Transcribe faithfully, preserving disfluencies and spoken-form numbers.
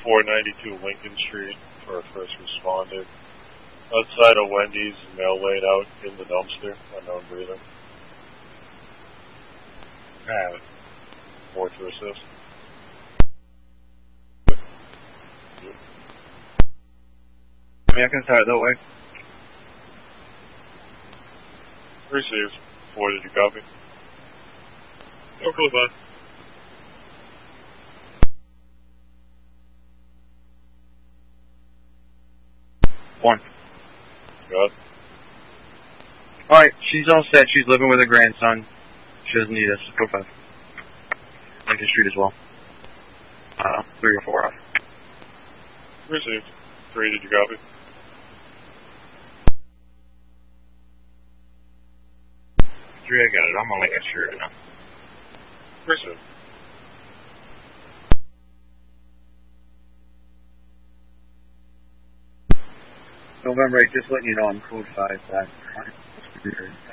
four ninety-two Lincoln Street for a first responder. Outside of Wendy's, male laid out in the dumpster, unknown breathing. Alright. Four to assist. Yeah, I can start that way. Received. Four, did you copy? Local bus. One. Got it. Alright, she's all set. She's living with her grandson. She doesn't need us. Go five. Lincoln Street as well. Uh, three or four off. Received. Three, did you copy? Three, I got it. I'm on Lincoln Street right now. Received. November eighth, just letting you know I'm code five. That's fine.